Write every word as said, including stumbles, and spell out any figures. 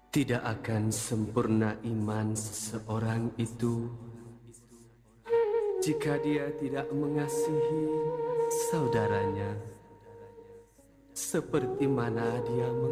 Tidak akan sempurna iman seseorang itu jika dia tidak mengasihi saudaranya seperti mana dia mengasihi